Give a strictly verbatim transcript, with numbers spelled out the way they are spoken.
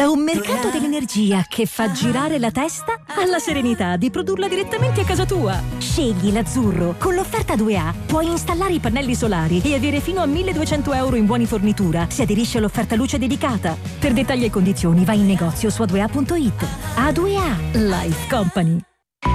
Da un mercato dell'energia che fa girare la testa alla serenità di produrla direttamente a casa tua. Scegli l'azzurro. Con l'offerta due A puoi installare i pannelli solari e avere fino a milleduecento euro in buoni fornitura se aderisci all'offerta luce dedicata. Per dettagli e condizioni vai in negozio su a due a punto it. A due A Life Company.